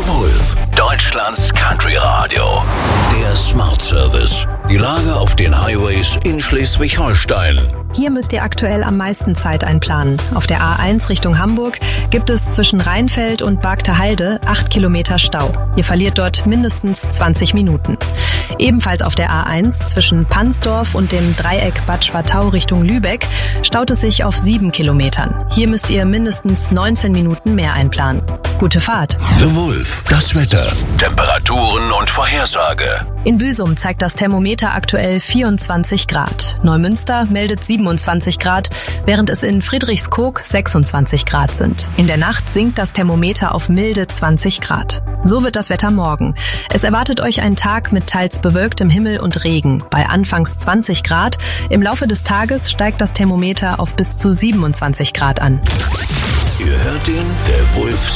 Wolf, Deutschlands Country Radio. Der Smart Service. Die Lage auf den Highways in Schleswig-Holstein. Hier müsst ihr aktuell am meisten Zeit einplanen. Auf der A1 Richtung Hamburg gibt es zwischen Rheinfeld und Bargtehalde 8 Kilometer Stau. Ihr verliert dort mindestens 20 Minuten. Ebenfalls auf der A1 zwischen Pansdorf und dem Dreieck Bad Schwartau Richtung Lübeck staut es sich auf 7 Kilometern. Hier müsst ihr mindestens 19 Minuten mehr einplanen. Gute Fahrt. The Wolf, das Wetter, Temperaturen und Vorhersage. In Büsum zeigt das Thermometer aktuell 24 Grad. Neumünster meldet 27 Grad, während es in Friedrichskoog 26 Grad sind. In der Nacht sinkt das Thermometer auf milde 20 Grad. So wird das Wetter morgen. Es erwartet euch ein Tag mit teils bewölktem Himmel und Regen. Bei anfangs 20 Grad. Im Laufe des Tages steigt das Thermometer auf bis zu 27 Grad an. Ihr hört den The Wolf